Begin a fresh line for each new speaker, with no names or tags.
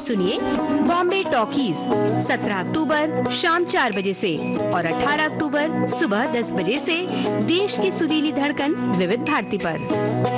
सुनिए बॉम्बे टॉकीज 17 अक्टूबर शाम 4 बजे से और 18 अक्टूबर सुबह 10 बजे से देश की सुरीली धड़कन विविध भारती पर।